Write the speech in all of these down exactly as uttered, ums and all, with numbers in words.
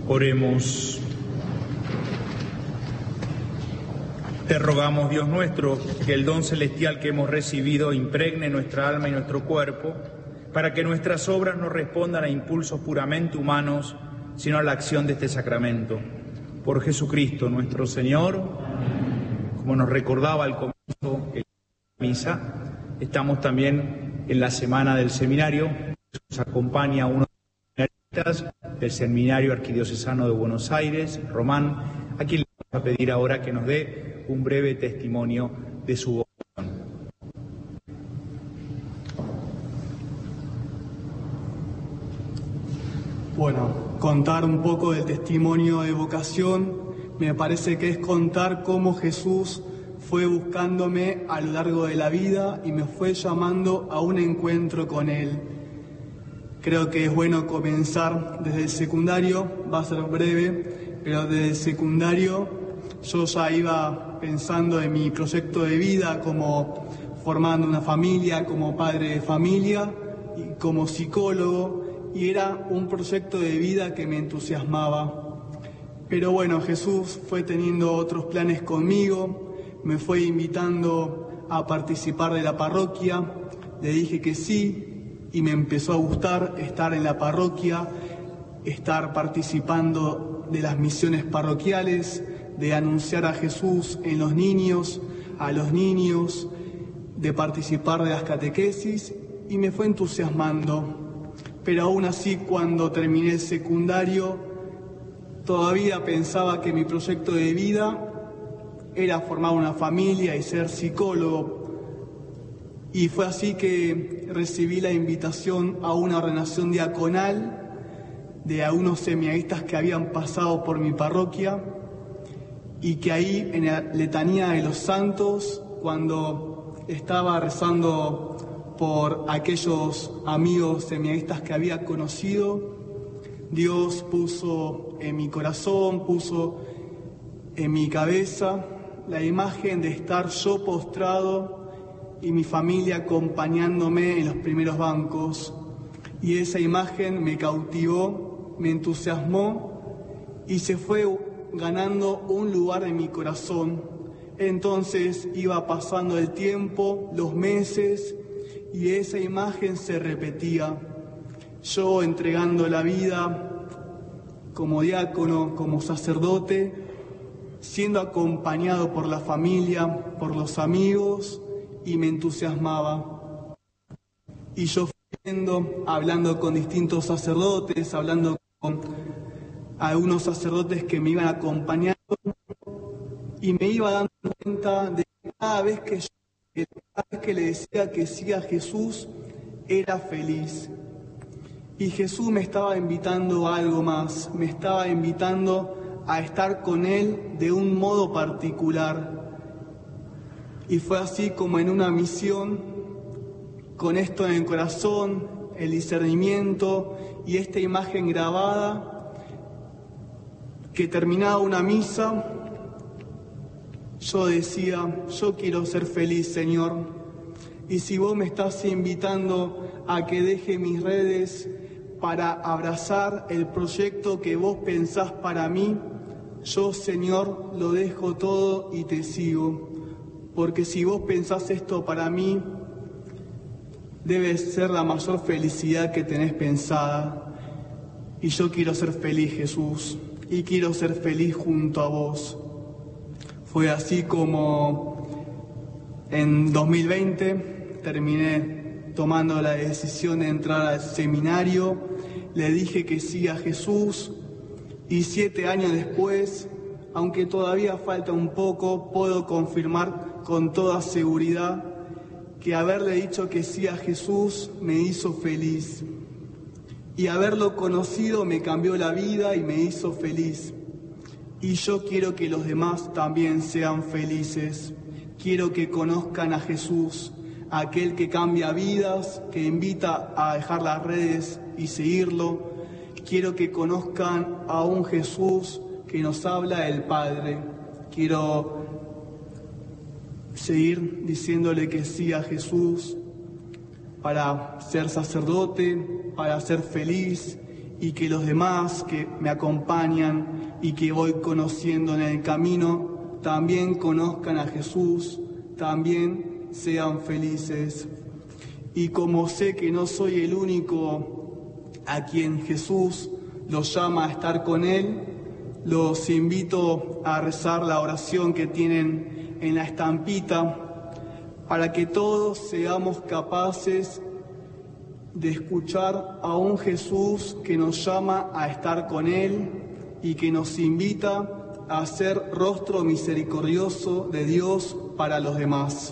Oremos. Te rogamos, Dios nuestro, que el don celestial que hemos recibido impregne nuestra alma y nuestro cuerpo, para que nuestras obras no respondan a impulsos puramente humanos, sino a la acción de este sacramento. Por Jesucristo nuestro Señor, como nos recordaba al comienzo de la misa, estamos también en la semana del seminario. Nos acompaña uno de los seminaristas del Seminario Arquidiocesano de Buenos Aires, Román, a quien le vamos a pedir ahora que nos dé un breve testimonio de su vocación. Bueno, contar un poco del testimonio de vocación me parece que es contar cómo Jesús fue buscándome a lo largo de la vida y me fue llamando a un encuentro con Él. Creo que es bueno comenzar desde el secundario, va a ser breve, pero desde el secundario yo ya iba pensando en mi proyecto de vida, como formando una familia, como padre de familia y como psicólogo, y era un proyecto de vida que me entusiasmaba. Pero bueno, Jesús fue teniendo otros planes conmigo, me fue invitando a participar de la parroquia, le dije que sí y me empezó a gustar estar en la parroquia, estar participando de las misiones parroquiales, de anunciar a Jesús en los niños, a los niños, de participar de las catequesis, y me fue entusiasmando. Pero aún así, cuando terminé el secundario, todavía pensaba que mi proyecto de vida era formar una familia y ser psicólogo. Y fue así que recibí la invitación a una ordenación diaconal de algunos seminaristas que habían pasado por mi parroquia, y que ahí en la letanía de los santos, cuando estaba rezando por aquellos amigos seminaristas que había conocido, Dios puso en mi corazón, puso en mi cabeza la imagen de estar yo postrado y mi familia acompañándome en los primeros bancos. Y esa imagen me cautivó, me entusiasmó y se fue ganando un lugar en mi corazón. Entonces iba pasando el tiempo, los meses, y esa imagen se repetía. Yo entregando la vida como diácono, como sacerdote, siendo acompañado por la familia, por los amigos, y me entusiasmaba. Y yo fui viendo, hablando con distintos sacerdotes, hablando con algunos sacerdotes que me iban acompañando, y me iba dando cuenta de que cada vez que yo, cada vez que le decía que sí a Jesús, era feliz. Y Jesús me estaba invitando a algo más, me estaba invitando a estar con Él de un modo particular. Y fue así como en una misión, con esto en el corazón, el discernimiento y esta imagen grabada, que terminaba una misa, yo decía, yo quiero ser feliz, Señor. Y si vos me estás invitando a que deje mis redes para abrazar el proyecto que vos pensás para mí, yo, Señor, lo dejo todo y te sigo. Porque si vos pensás esto para mí, debe ser la mayor felicidad que tenés pensada. Y yo quiero ser feliz, Jesús. Y quiero ser feliz junto a vos. Fue así como en dos mil veinte terminé tomando la decisión de entrar al seminario, le dije que sí a Jesús, y siete años después, aunque todavía falta un poco, puedo confirmar con toda seguridad que haberle dicho que sí a Jesús me hizo feliz. Y haberlo conocido me cambió la vida y me hizo feliz. Y yo quiero que los demás también sean felices. Quiero que conozcan a Jesús, aquel que cambia vidas, que invita a dejar las redes y seguirlo. Quiero que conozcan a un Jesús que nos habla del Padre. Quiero seguir diciéndole que sí a Jesús para ser sacerdote, para ser feliz y que los demás que me acompañan y que voy conociendo en el camino también conozcan a Jesús, también sean felices. Y como sé que no soy el único a quien Jesús los llama a estar con Él, los invito a rezar la oración que tienen en la estampita para que todos seamos capaces de escuchar a un Jesús que nos llama a estar con Él y que nos invita a ser rostro misericordioso de Dios para los demás.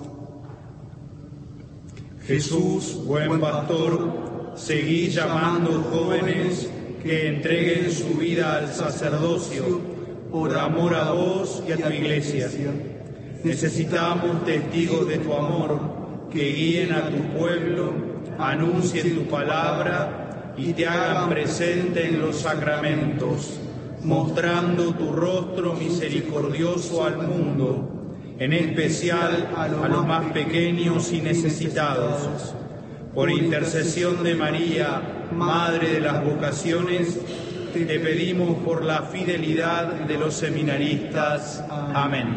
Jesús, buen pastor, seguí llamando jóvenes que entreguen su vida al sacerdocio por amor a vos y a tu iglesia. Necesitamos testigos de tu amor que guíen a tu pueblo, anuncien tu palabra y te hagan presente en los sacramentos, mostrando tu rostro misericordioso al mundo, en especial a los más pequeños y necesitados. Por intercesión de María, Madre de las Vocaciones, te pedimos por la fidelidad de los seminaristas. Amén.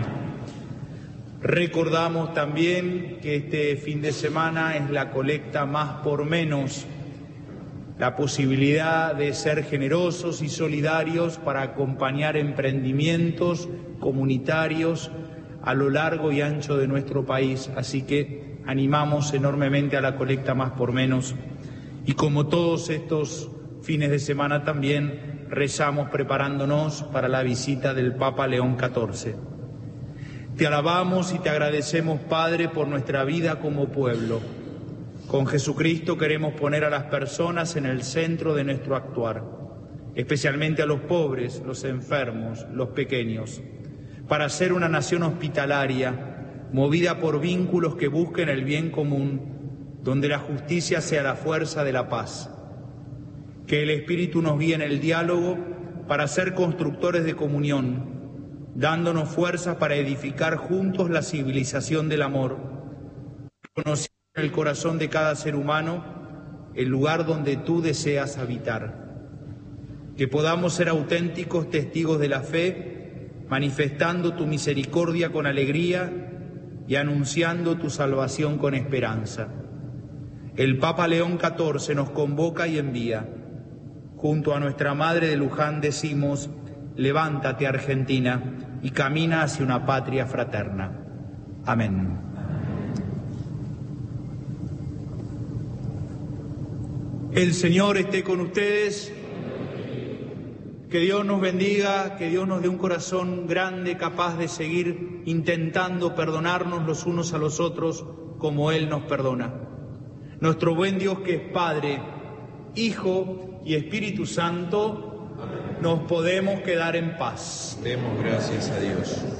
Recordamos también que este fin de semana es la colecta Más por Menos, la posibilidad de ser generosos y solidarios para acompañar emprendimientos comunitarios a lo largo y ancho de nuestro país. Así que animamos enormemente a la colecta Más por Menos. Y como todos estos fines de semana también rezamos preparándonos para la visita del Papa León catorce. Te alabamos y te agradecemos, Padre, por nuestra vida como pueblo. Con Jesucristo queremos poner a las personas en el centro de nuestro actuar, especialmente a los pobres, los enfermos, los pequeños, para ser una nación hospitalaria, movida por vínculos que busquen el bien común, donde la justicia sea la fuerza de la paz. Que el Espíritu nos guíe en el diálogo para ser constructores de comunión, dándonos fuerzas para edificar juntos la civilización del amor, conociendo en el corazón de cada ser humano el lugar donde tú deseas habitar. Que podamos ser auténticos testigos de la fe, manifestando tu misericordia con alegría y anunciando tu salvación con esperanza. El Papa León catorce nos convoca y envía. Junto a nuestra Madre de Luján decimos: levántate, Argentina, y camina hacia una patria fraterna. Amén. El Señor esté con ustedes. Que Dios nos bendiga, que Dios nos dé un corazón grande, capaz de seguir intentando perdonarnos los unos a los otros como Él nos perdona. Nuestro buen Dios, que es Padre, Hijo y Espíritu Santo, nos podemos quedar en paz. Demos gracias a Dios.